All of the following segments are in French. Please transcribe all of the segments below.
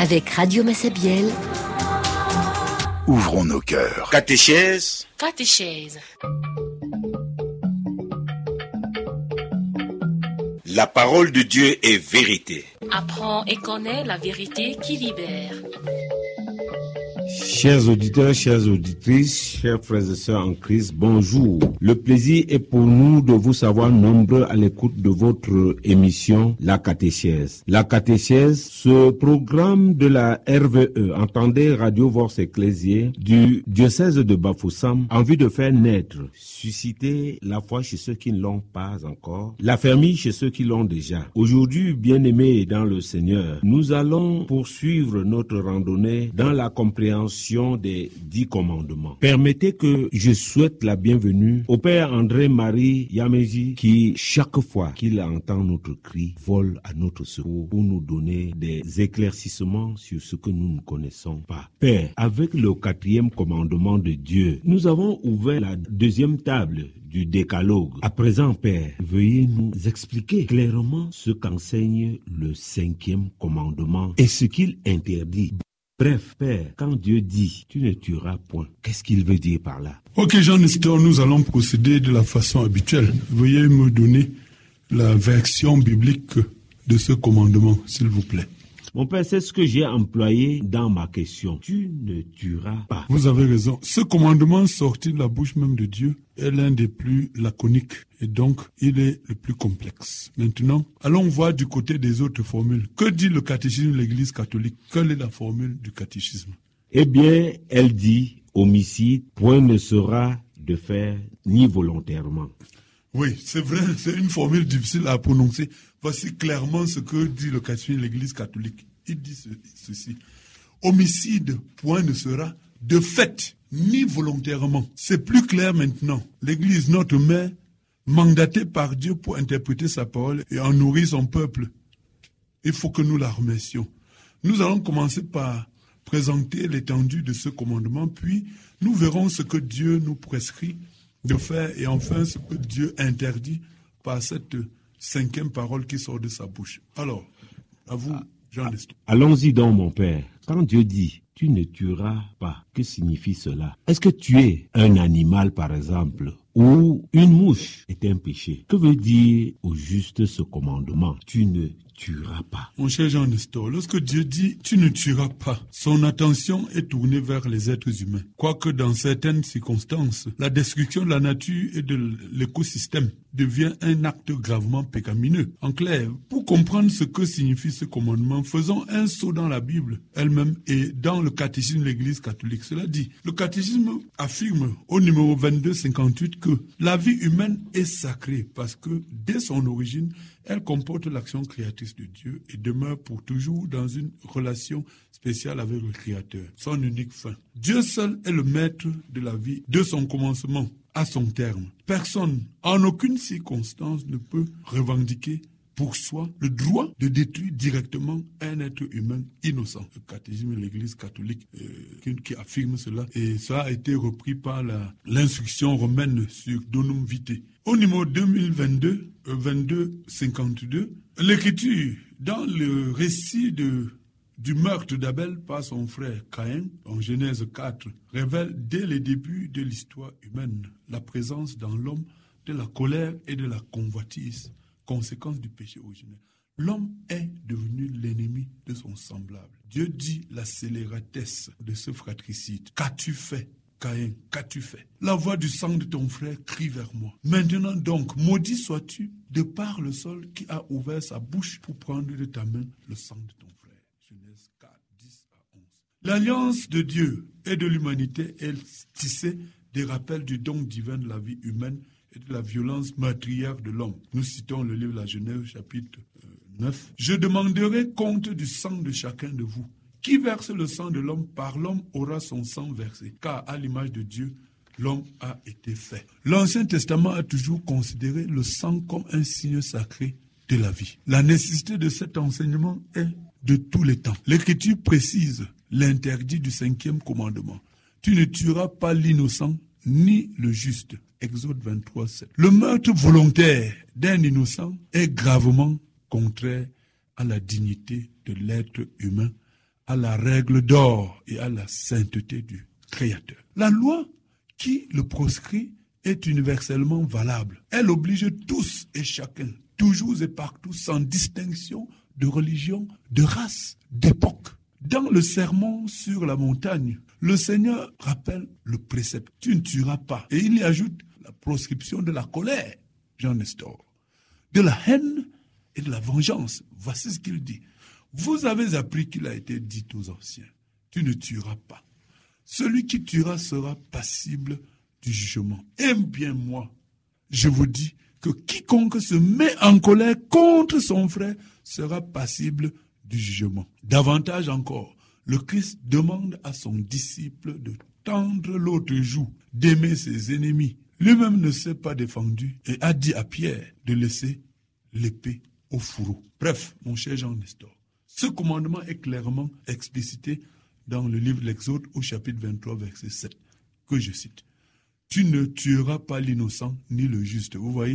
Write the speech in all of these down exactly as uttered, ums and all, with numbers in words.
Avec Radio Massabielle, ouvrons nos cœurs. Catéchèse. Catéchèse. La parole de Dieu est vérité. Apprends et connais la vérité qui libère. Chers auditeurs, chères auditrices, chers frères et sœurs en Christ, bonjour. Le plaisir est pour nous de vous savoir nombreux à l'écoute de votre émission La Catéchèse. La Catéchèse, ce programme de la R V E, entendez Radio Vox Ecclésiae, du diocèse de Bafoussam, en vue de faire naître, susciter la foi chez ceux qui ne l'ont pas encore, la famille chez ceux qui l'ont déjà. Aujourd'hui, bien-aimés dans le Seigneur, nous allons poursuivre notre randonnée dans la compréhension des dix commandements. Permettez que je souhaite la bienvenue au Père André-Marie Yameji qui, chaque fois qu'il entend notre cri, vole à notre secours pour nous donner des éclaircissements sur ce que nous ne connaissons pas. Père, avec le quatrième commandement de Dieu, nous avons ouvert la deuxième table du décalogue. À présent, Père, veuillez nous expliquer clairement ce qu'enseigne le cinquième commandement et ce qu'il interdit. Bref, Père, quand Dieu dit « tu ne tueras point », qu'est-ce qu'il veut dire par là? Ok, Jean-Nestor, nous allons procéder de la façon habituelle. Veuillez me donner la version biblique de ce commandement, s'il vous plaît. Mon Père, c'est ce que j'ai employé dans ma question. Tu ne tueras pas. Vous avez raison. Ce commandement sorti de la bouche même de Dieu est l'un des plus laconiques et donc il est le plus complexe. Maintenant, allons voir du côté des autres formules. Que dit le catéchisme de l'Église catholique? Quelle est la formule du catéchisme? Eh bien, elle dit homicide, point ne sera de faire ni volontairement. Oui, c'est vrai, c'est une formule difficile à prononcer. Voici clairement ce que dit le catéchisme de l'Église catholique. Il dit ce, ceci. Homicide, point ne sera de fait ni volontairement. C'est plus clair maintenant. L'Église, notre mère, mandatée par Dieu pour interpréter sa parole et en nourrir son peuple. Il faut que nous la remercions. Nous allons commencer par présenter l'étendue de ce commandement, puis nous verrons ce que Dieu nous prescrit de faire et enfin ce que Dieu interdit par cette cinquième parole qui sort de sa bouche. Alors, à vous, Jean-Nestor. Allons-y donc, mon Père. Quand Dieu dit « tu ne tueras pas », que signifie cela? Est-ce que tuer un animal, par exemple, ou une mouche est un péché? Que veut dire au juste ce commandement? Tu ne tueras pas. Mon cher Jean-Nestor, lorsque Dieu dit « tu ne tueras pas », son attention est tournée vers les êtres humains. Quoique dans certaines circonstances, la destruction de la nature et de l'écosystème devient un acte gravement pécamineux. En clair, pour comprendre ce que signifie ce commandement, faisons un saut dans la Bible elle-même et dans le catéchisme de l'Église catholique. Cela dit, le catéchisme affirme au numéro vingt-deux cinquante-huit que la vie humaine est sacrée parce que dès son origine, elle comporte l'action créatrice de Dieu et demeure pour toujours dans une relation spéciale avec le Créateur, son unique fin. Dieu seul est le maître de la vie, de son commencement à son terme. Personne, en aucune circonstance, ne peut revendiquer pour soi le droit de détruire directement un être humain innocent. Le catéchisme de l'Église catholique euh, qui, qui affirme cela, et ça a été repris par la, l'instruction romaine sur Donum Vitae. Au numéro deux mille vingt-deux, euh, vingt-deux cinquante-deux, l'Écriture, dans le récit de, du meurtre d'Abel par son frère Caïn, en Genèse quatre, révèle dès les débuts de l'histoire humaine la présence dans l'homme de la colère et de la convoitise, conséquence du péché originel. L'homme est devenu l'ennemi de son semblable. Dieu dit la scélératesse de ce fratricide. Qu'as-tu fait, Caïn? Qu'as-tu fait? La voix du sang de ton frère crie vers moi. Maintenant donc, maudit sois-tu de par le sol qui a ouvert sa bouche pour prendre de ta main le sang de ton frère. Genèse quatre, dix à onze. L'alliance de Dieu et de l'humanité est tissée des rappels du don divin de la vie humaine et de la violence meurtrière de l'homme. Nous citons le livre de la Genèse, chapitre euh, neuf. Je demanderai compte du sang de chacun de vous. Qui verse le sang de l'homme, par l'homme aura son sang versé, car à l'image de Dieu, l'homme a été fait. L'Ancien Testament a toujours considéré le sang comme un signe sacré de la vie. La nécessité de cet enseignement est de tous les temps. L'Écriture précise l'interdit du cinquième commandement. Tu ne tueras pas l'innocent ni le juste. Exode vingt-trois, sept. Le meurtre volontaire d'un innocent est gravement contraire à la dignité de l'être humain, à la règle d'or et à la sainteté du Créateur. La loi qui le proscrit est universellement valable. Elle oblige tous et chacun, toujours et partout, sans distinction de religion, de race, d'époque. Dans le sermon sur la montagne, le Seigneur rappelle le précepte « Tu ne tueras pas » et il y ajoute la proscription de la colère, Jean Nestor, de la haine et de la vengeance. Voici ce qu'il dit. Vous avez appris qu'il a été dit aux anciens « Tu ne tueras pas ». Celui qui tuera sera passible du jugement. Et bien moi, je vous dis que quiconque se met en colère contre son frère sera passible du jugement. Davantage encore, le Christ demande à son disciple de tendre l'autre joue, d'aimer ses ennemis. Lui-même ne s'est pas défendu et a dit à Pierre de laisser l'épée au fourreau. Bref, mon cher Jean Nestor, ce commandement est clairement explicité dans le livre de l'Exode au chapitre vingt-trois, verset sept, que je cite. Tu ne tueras pas l'innocent ni le juste. Vous voyez,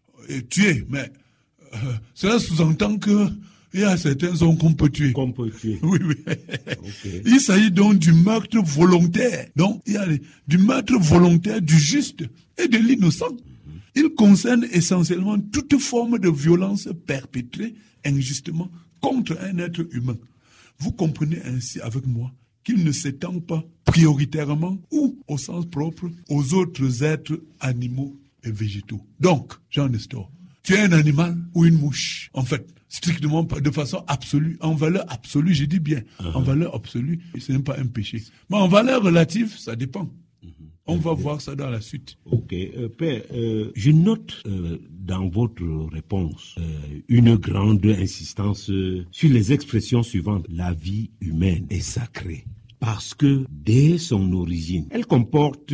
tuer, mais euh, cela sous-entend que il y a certains hommes qu'on peut tuer. Qu'on peut tuer. Oui, oui. Okay. Il s'agit donc du meurtre volontaire. Donc, il y a du meurtre volontaire du juste et de l'innocent. Mm-hmm. Il concerne essentiellement toute forme de violence perpétrée injustement contre un être humain. Vous comprenez ainsi avec moi qu'il ne s'étend pas prioritairement ou, au sens propre, aux autres êtres animaux et végétaux. Donc, Jean Nestor, tu es un animal ou une mouche, en fait, strictement de façon absolue, en valeur absolue, je dis bien, uh-huh. En valeur absolue, ce n'est pas un péché. Mais en valeur relative, ça dépend. Uh-huh. On okay. va voir ça dans la suite. Ok, euh, Père, euh, je note euh, dans votre réponse euh, une grande insistance euh, sur les expressions suivantes. La vie humaine est sacrée. Parce que dès son origine, elle comporte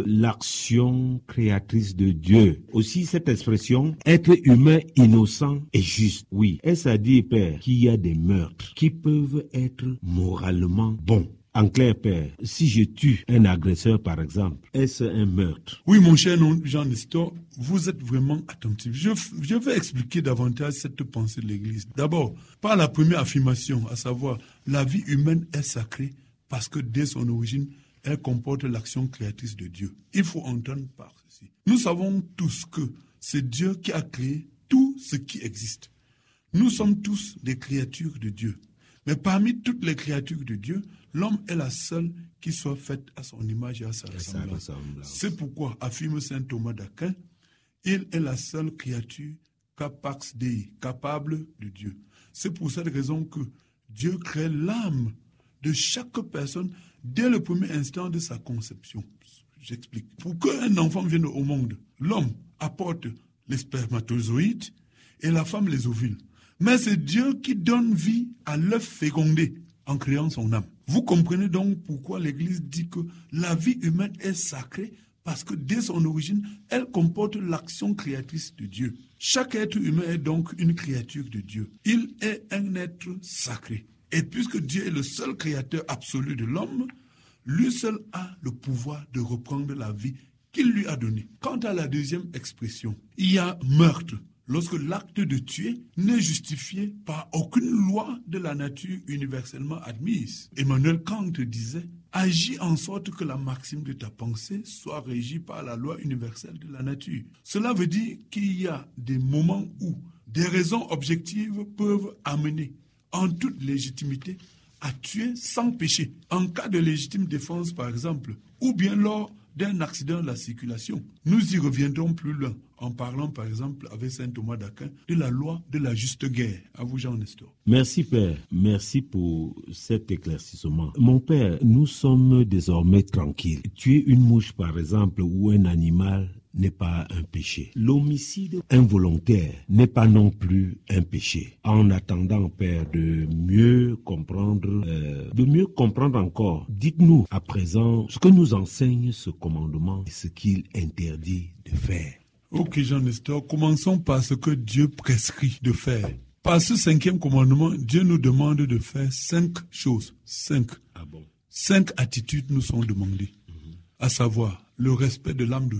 l'action créatrice de Dieu. Aussi cette expression, être humain innocent et juste. Oui, est-ce à dire, Père, qu'il y a des meurtres qui peuvent être moralement bons? En clair, Père, si je tue un agresseur, par exemple, est-ce un meurtre? Oui, mon cher Jean Nestor, vous êtes vraiment attentif. Je, je vais expliquer davantage cette pensée de l'Église. D'abord, par la première affirmation, à savoir, la vie humaine est sacrée. Parce que dès son origine, elle comporte l'action créatrice de Dieu. Il faut entendre par ceci. Nous savons tous que c'est Dieu qui a créé tout ce qui existe. Nous sommes tous des créatures de Dieu. Mais parmi toutes les créatures de Dieu, l'homme est la seule qui soit faite à son image et à sa ressemblance. C'est pourquoi, affirme saint Thomas d'Aquin, il est la seule créature capax Dei, capable de Dieu. C'est pour cette raison que Dieu crée l'âme de chaque personne dès le premier instant de sa conception. J'explique. Pour qu'un enfant vienne au monde, l'homme apporte les spermatozoïdes et la femme les ovules. Mais c'est Dieu qui donne vie à l'œuf fécondé en créant son âme. Vous comprenez donc pourquoi l'Église dit que la vie humaine est sacrée, parce que dès son origine, elle comporte l'action créatrice de Dieu. Chaque être humain est donc une créature de Dieu. Il est un être sacré. Et puisque Dieu est le seul créateur absolu de l'homme, lui seul a le pouvoir de reprendre la vie qu'il lui a donnée. Quant à la deuxième expression, il y a meurtre, lorsque l'acte de tuer n'est justifié par aucune loi de la nature universellement admise. Emmanuel Kant disait « Agis en sorte que la maxime de ta pensée soit régie par la loi universelle de la nature ». Cela veut dire qu'il y a des moments où des raisons objectives peuvent amener en toute légitimité, à tuer sans péché, en cas de légitime défense par exemple, ou bien lors d'un accident de la circulation. Nous y reviendrons plus loin, en parlant par exemple avec saint Thomas d'Aquin de la loi de la juste guerre. À vous Jean Nestor. Merci Père, merci pour cet éclaircissement. Mon Père, nous sommes désormais tranquilles. Tuer une mouche par exemple ou un animal n'est pas un péché. L'homicide involontaire n'est pas non plus un péché. En attendant, Père, de mieux comprendre, euh, de mieux comprendre encore, dites-nous à présent ce que nous enseigne ce commandement et ce qu'il interdit de faire. Ok, Jean Nestor, commençons par ce que Dieu prescrit de faire. Par ce cinquième commandement, Dieu nous demande de faire cinq choses. Cinq. Ah bon? Cinq attitudes nous sont demandées. Mm-hmm. À savoir, le respect de l'âme d'autrui,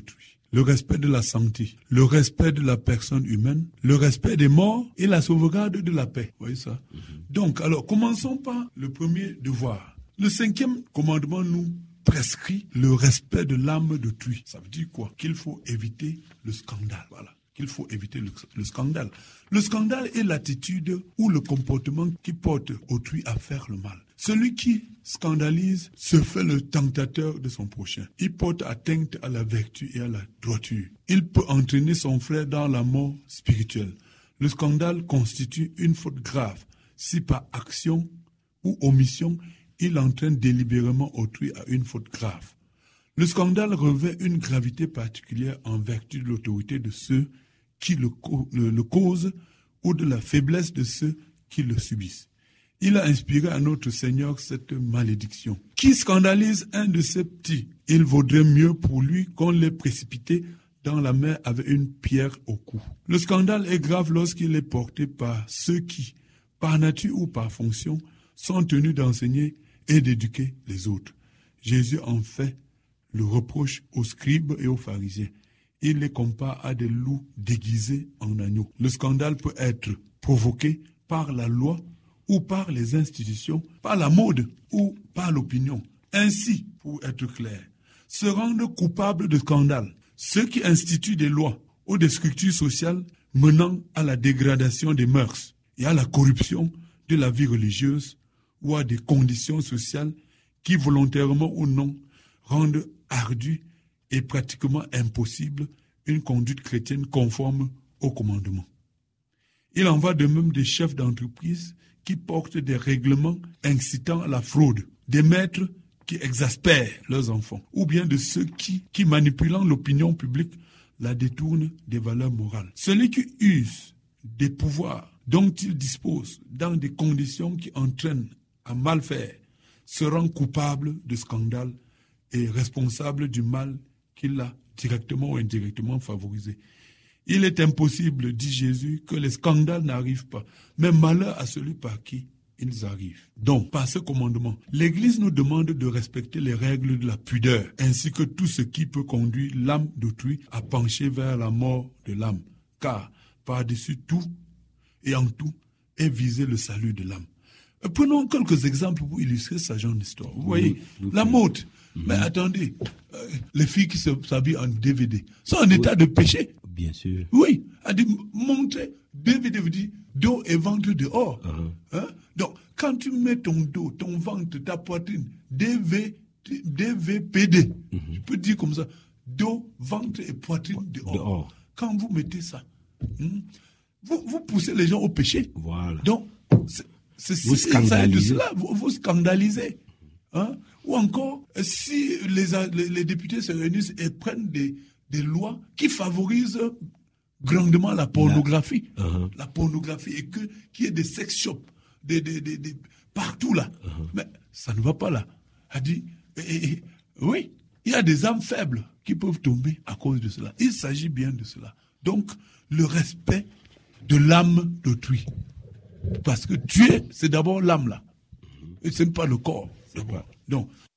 le respect de la santé, le respect de la personne humaine, le respect des morts et la sauvegarde de la paix. Vous voyez ça? Mm-hmm. Donc, alors, commençons par le premier devoir. Le cinquième commandement nous prescrit le respect de l'âme d'autrui. Ça veut dire quoi? Qu'il faut éviter le scandale. Voilà. Qu'il faut éviter le, le scandale. Le scandale est l'attitude ou le comportement qui porte autrui à faire le mal. Celui qui scandalise se fait le tentateur de son prochain. Il porte atteinte à la vertu et à la droiture. Il peut entraîner son frère dans la mort spirituelle. Le scandale constitue une faute grave si par action ou omission, il entraîne délibérément autrui à une faute grave. Le scandale revêt une gravité particulière en vertu de l'autorité de ceux qui le, le, le causent ou de la faiblesse de ceux qui le subissent. Il a inspiré à notre Seigneur cette malédiction. Qui scandalise un de ses petits, il vaudrait mieux pour lui qu'on l'ait précipité dans la mer avec une pierre au cou. Le scandale est grave lorsqu'il est porté par ceux qui, par nature ou par fonction, sont tenus d'enseigner et d'éduquer les autres. Jésus en fait le reproche aux scribes et aux pharisiens. Il les compare à des loups déguisés en agneaux. Le scandale peut être provoqué par la loi ou par les institutions, par la mode ou par l'opinion. Ainsi, pour être clair, se rendre coupable de scandale ceux qui instituent des lois ou des structures sociales menant à la dégradation des mœurs et à la corruption de la vie religieuse ou à des conditions sociales qui, volontairement ou non, rendent ardue et pratiquement impossible une conduite chrétienne conforme au commandement. Il en va de même des chefs d'entreprise qui portent des règlements incitant à la fraude, des maîtres qui exaspèrent leurs enfants, ou bien de ceux qui, qui manipulant l'opinion publique, la détournent des valeurs morales. Celui qui use des pouvoirs dont il dispose dans des conditions qui entraînent à mal faire se rend coupable de scandale et responsable du mal qu'il a directement ou indirectement favorisé. Il est impossible, dit Jésus, que les scandales n'arrivent pas, mais malheur à celui par qui ils arrivent. Donc, par ce commandement, l'Église nous demande de respecter les règles de la pudeur, ainsi que tout ce qui peut conduire l'âme d'autrui à pencher vers la mort de l'âme, car par-dessus tout et en tout est visé le salut de l'âme. Prenons quelques exemples pour illustrer ce genre d'histoire. Vous voyez, oui, la mode. Mm-hmm. Mais attendez, euh, les filles qui s'habillent en D V D sont en oui. état de péché. Bien sûr. Oui, a dit montrer D V D veut dire dos et ventre dehors. Uh-huh. Hein? Donc, quand tu mets ton dos, ton ventre, ta poitrine, D V, D V P D, mm-hmm. je peux dire comme ça, dos, ventre et poitrine dehors. dehors. Quand vous mettez ça, hmm, vous, vous poussez les gens au péché. Voilà. Donc, c'est, c'est, vous c'est ça de cela, vous, vous scandalisez. Hein? Ou encore, si les, les, les députés se réunissent et prennent des, des lois qui favorisent grandement la pornographie, la, uh-huh. la pornographie, et que qu'il y ait des sex shops, des, des, des, des, partout là. Uh-huh. Mais ça ne va pas là. Elle dit, et, et, oui, il y a des âmes faibles qui peuvent tomber à cause de cela. Il s'agit bien de cela. Donc, le respect de l'âme d'autrui. Parce que tuer, c'est d'abord l'âme là. Et ce n'est pas le corps. D'abord. Donc,